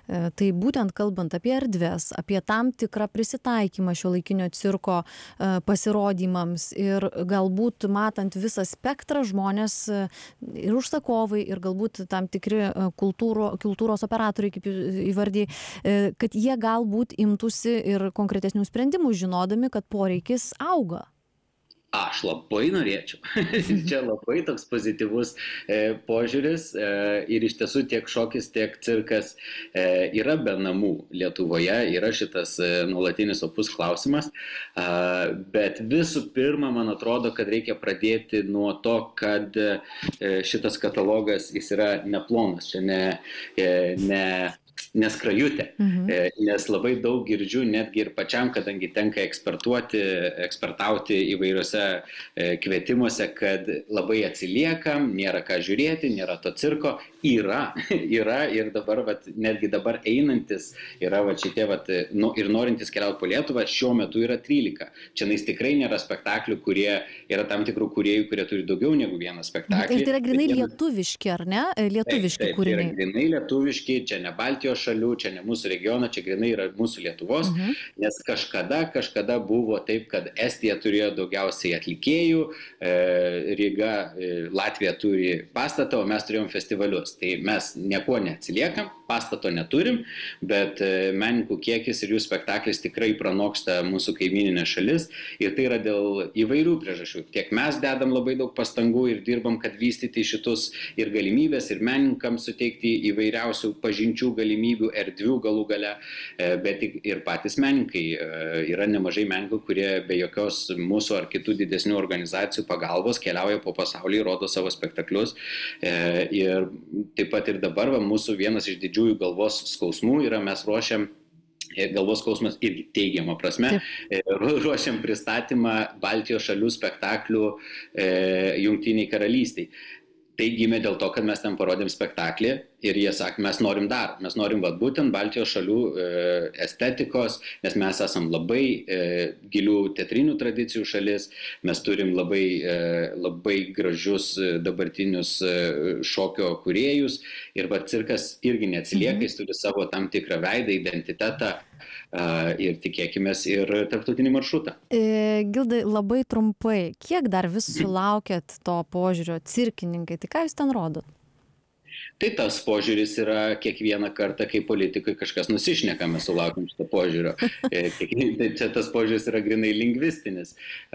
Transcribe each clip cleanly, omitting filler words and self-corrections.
Tai būtent kalbant apie erdves, apie tam tikrą prisitaikymą šiuolaikinio cirko pasirodymams ir galbūt matant visą spektrą žmonės ir užsakovai ir galbūt tam tikri kultūros operatoriai, kaip įvardėjai, kad jie galbūt imtųsi ir konkretesnių sprendimų, žinodami, kad poreikis auga. Aš labai norėčiau. Čia labai toks pozityvus požiūris ir iš tiesų tiek šokis, tiek cirkas yra be namų Lietuvoje, yra šitas nuolatinis opus klausimas, bet visų pirma, man atrodo, kad reikia pradėti nuo to, kad šitas katalogas jis yra neplonas, čia ne neskrajutė, nes labai daug girdžiu netgi ir pačiam, kadangi tenka ekspertauti įvairiuose kvietimuose, kad labai atsiliekam, nėra ką žiūrėti, nėra to cirko, yra ir dabar, netgi dabar einantis, yra šitie, ir norintis keliauti po Lietuvą, šiuo metu yra 13. Čia tikrai nėra spektaklių, kurie yra tam tikrų kūrėjų, kurie turi daugiau negu vieną spektaklį. Ir tai yra grinai lietuviški, ar ne? Lietuviški kūriniai. Tai yra grinai lietuviški, čia ne Baltijos šalių, čia ne mūsų regiono, čia grinai yra mūsų Lietuvos, nes kažkada buvo taip, kad Estija turėjo daugiausiai atlikėjų, Ryga, Latvija turi pastatą, o mes turėjom festivalius. Tai mes nieko neatsiliekam, pastato neturim, bet menininkų kiekis ir jų spektaklis tikrai pranoksta mūsų kaimyninė šalis ir tai yra dėl įvairių priežasčių. Tiek mes dedam labai daug pastangų ir dirbam, kad vystyti šitus ir galimybės, ir menininkams suteikti įvairiausių pažinčių galimybių, erdvių galų gale, bet ir patys menininkai. Yra nemažai menininkų, kurie be jokios mūsų ar kitų didesnių organizacijų pagalbos keliauja po pasaulį, rodo savo spektaklius. Ir taip pat ir dabar mūsų vienas iš didžiųjų galvos skausmų yra, mes ruošiam galvos skausmas irgi teigiamą prasme, ruošiam pristatymą Baltijos šalių spektaklių Jungtiniai karalystiai. Tai gimė dėl to, kad mes ten parodėm spektaklį ir jie sakė, mes norim dar, mes norim būtent Baltijos šalių estetikos, nes mes esam labai gilių teatrinių tradicijų šalis, mes turim labai gražius dabartinius šokio kūrėjus ir cirkas irgi neatsilieka, jis turi savo tam tikrą veidą, identitetą ir tikėkimės ir tarptautinį maršrutą. Gildai, labai trumpai, kiek dar vis sulaukėt to požiūrio cirkininkai, tai ką jūs ten rodot? Tai tas požiūris yra kiekvieną kartą, kai politikai kažkas nusišneka, mes sulaukiam šito požiūrio. Čia tas požiūris yra grinai lingvistinis.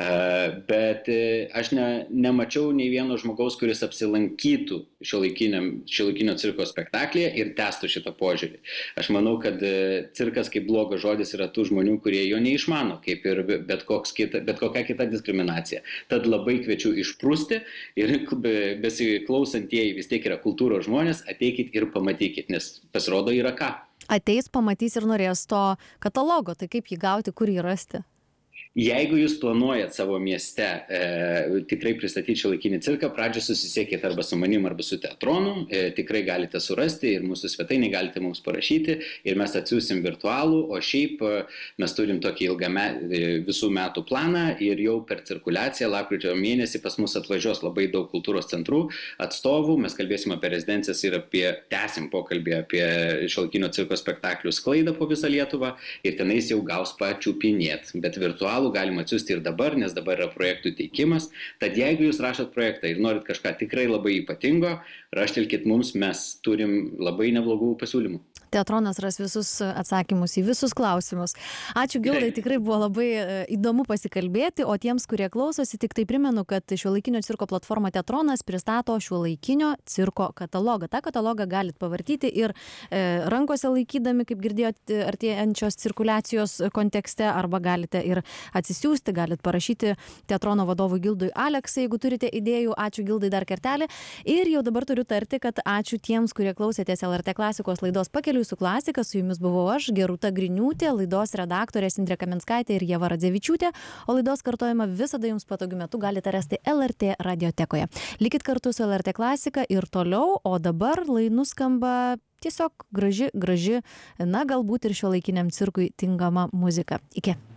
Bet aš nemačiau nei vieno žmogaus, kuris apsilankytų šiuolaikinio cirko spektaklyje ir testų šitą požiūrį. Aš manau, kad cirkas kaip blogas žodis yra tų žmonių, kurie jo neišmano, kaip ir bet kokia kita diskriminacija. Tad labai kviečiu išprūsti ir besiklausantieji vis tiek yra kultūros žmonės, ateikit ir pamatykit, nes pasirodo yra ką. Ateis, pamatys ir norės to katalogo, tai kaip jį gauti, kur jį rasti? Jeigu jūs planuojat savo mieste tikrai pristatyti šiuolaikinį cirką, pradžioje susisiekit arba su manim, arba su teatronu, tikrai galite surasti ir mūsų svetainį galite mums parašyti ir mes atsiųsim virtualų, o šiaip mes turim tokį visų metų planą ir jau per cirkuliaciją lapkričio mėnesį pas mus atvažiuos labai daug kultūros centrų atstovų, mes kalbėsim apie rezidencijas ir tęsim pokalbį apie šiuolaikinio cirko spektaklių sklaidą po visą Lietuvą ir tenais jau gaus pačiupinėt, bet virtualų galima atsiųsti ir dabar, nes dabar yra projektų teikimas. Tad jeigu jūs rašot projektą ir norit kažką tikrai labai ypatingo, raštelkit mums, mes turim labai neblogų pasiūlymų. Teatronas ras visus atsakymus į visus klausimus. Ačiū, Gildai, tikrai buvo labai įdomu pasikalbėti, o tiems, kurie klausosi, tik tai primenu, kad šiuolaikinio cirko platforma Teatronas pristato šiuolaikinio cirko katalogą. Ta katalogą galit pavartyti ir rankose laikydami, kaip girdėjot, artėjančios cirkuliacijos kontekste, arba galite ir atsisiųsti, galit parašyti Teatrono vadovui Gildui Aleksai, jeigu turite idėjų. Ačiū, Gildai, dar kartelį. Ir jau dabar turiu tarti, kad ačiū tiems, kurie klausėtės LRT klasikos laidos Pakeliui su klasika. Su jumis buvau aš, Gerūta Griniūtė, laidos redaktorės Indrė Kaminskaitė ir Ieva Radzevičiūtė, o laidos kartojimą visada jums patogiu metu galite rasti LRT radiotekoje. Likit kartu su LRT klasika ir toliau, o dabar nuskamba tiesiog graži, na galbūt ir šiuolaikiniam cirkui tinkama muzika. Iki.